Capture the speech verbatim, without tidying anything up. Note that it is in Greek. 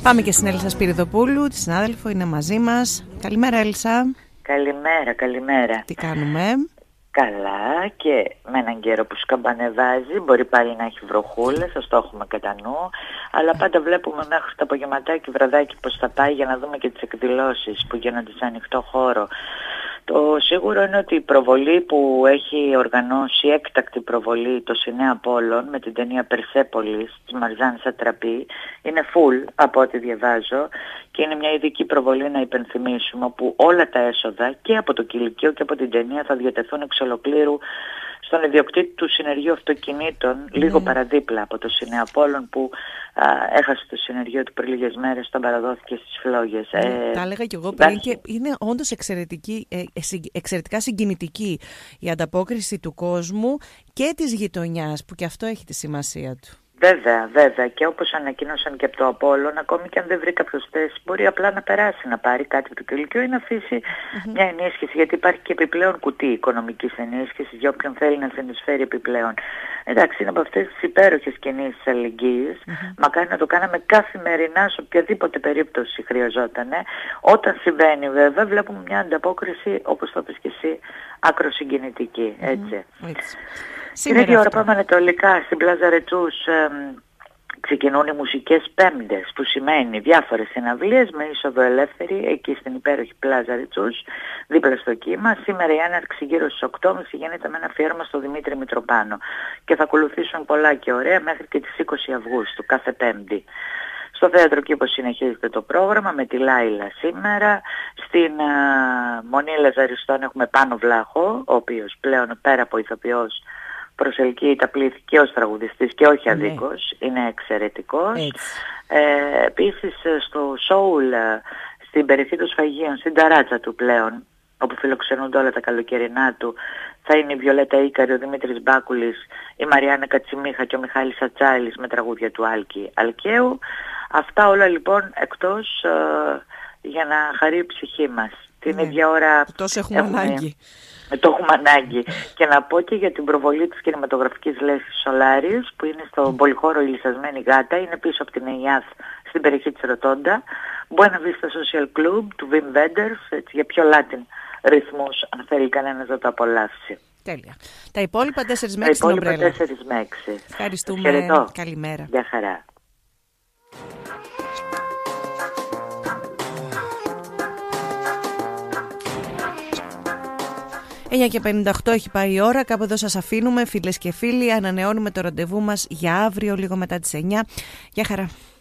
Πάμε και στην Έλισσα Σπυριδοπούλου, τη συνάδελφο, είναι μαζί μας. Καλημέρα, Έλισσα. Καλημέρα, καλημέρα. Τι κάνουμε? Καλά, και με έναν καιρό που σκαμπανεβάζει, μπορεί πάλι να έχει βροχούλες, σας το έχουμε κατά νου, αλλά πάντα βλέπουμε μέχρι το απογευματάκι, βραδάκι πώς θα πάει, για να δούμε και τις εκδηλώσεις που γίνονται σε ανοιχτό χώρο. Το σίγουρο είναι ότι η προβολή που έχει οργανώσει, έκτακτη προβολή, το Σινέα Απόλλων με την ταινία Περσέπολης της Μαρζάν Σατραπή, είναι full από ό,τι διαβάζω, και είναι μια ειδική προβολή, να υπενθυμίσουμε, όπου όλα τα έσοδα και από το κηλικείο και από την ταινία θα διατεθούν εξ ολοκλήρου στον ιδιοκτήτη του συνεργείου αυτοκινήτων, mm. λίγο παραδίπλα από το Σινέα Απόλλων, που α, έχασε το συνεργείο του πριν λίγες μέρες, τον παραδόθηκε στις φλόγες. Mm. Ε, τα έλεγα κι εγώ πριν, και είναι όντως εξαιρετική, ε, εξαιρετικά συγκινητική η ανταπόκριση του κόσμου και της γειτονιάς, που και αυτό έχει τη σημασία του. Βέβαια, βέβαια, και όπως ανακοίνωσαν και από το Απόλλων, ακόμη και αν δεν βρει κάποιος θέση, μπορεί απλά να περάσει, να πάρει κάτι από το κηλικείο ή να αφήσει mm-hmm. μια ενίσχυση, γιατί υπάρχει και επιπλέον κουτί οικονομικής ενίσχυσης για όποιον θέλει να συνεισφέρει επιπλέον. Εντάξει, είναι από αυτές τις υπέροχες κινήσεις αλληλεγγύης, mm-hmm. μακάρι να το κάναμε καθημερινά σε οποιαδήποτε περίπτωση χρειαζόταν. Όταν συμβαίνει, βέβαια, βλέπουμε μια ανταπόκριση, όπως το είπες και εσύ, ακροσυγκινητική, έτσι. Mm-hmm. έτσι. Την ίδια ώρα πάμε ανατολικά, στην Πλάζα Ρετσούς ε, ξεκινούν οι μουσικές Πέμπτες, που σημαίνει διάφορες συναυλίες με είσοδο ελεύθερη εκεί στην υπέροχη Πλάζα Ρετσούς, δίπλα στο Κύμα. Σήμερα η έναρξη γύρω στις οκτώ και μισή γίνεται με ένα αφιέρωμα στο Δημήτρη Μητροπάνο και θα ακολουθήσουν πολλά και ωραία μέχρι και τις είκοσι Αυγούστου κάθε Πέμπτη. Στο Θέατρο Κήπος συνεχίζεται το πρόγραμμα με τη Λάιλα σήμερα. Στην uh, Μονή Λαζαριστών έχουμε Πάνο Βλάχο, ο οποίος πλέον πέρα από ηθοποιός προσελκύει τα πλήθη και ως τραγουδιστής και όχι αδίκως, ναι. είναι εξαιρετικός. Ε, επίσης στο Σόουλ, στην περιοχή των Σφαγείων, στην ταράτσα του πλέον, όπου φιλοξενούνται όλα τα καλοκαιρινά του, θα είναι η Βιολέτα Ίκαρη, ο Δημήτρης Μπάκουλης, η Μαριάννα Κατσιμίχα και ο Μιχάλης Ατσάλης με τραγούδια του Άλκη Αλκαίου. Αυτά όλα λοιπόν εκτός ε, για να χαρεί η ψυχή μας. Την ναι. ίδια ώρα τόσο έχουμε, έχουμε ανάγκη. Το έχουμε ανάγκη. Και να πω και για την προβολή της κινηματογραφικής λέσχης Σολάρης, που είναι στο πολυχώρο Η Λυσασμένη Γάτα, είναι πίσω από την ΕΙΑΘ στην περιοχή της Ρωτώντα. Μπορεί να βρει στο Social Club του Wim Wenders, έτσι, για πιο Latin ρυθμούς, αν θέλει κανένας να το απολαύσει. Τέλεια. Τα υπόλοιπα τέσσερις με έξι στην Ομπρέλα. Τα υπόλοιπα τέσσερις με έξι. Ευχαριστούμε. Καλημέρα. Γεια χαρά. εννιά και πενήντα οκτώ έχει πάει η ώρα, κάπου εδώ σας αφήνουμε, φίλες και φίλοι. Ανανεώνουμε το ραντεβού μας για αύριο λίγο μετά τις εννιά. Γεια χαρά.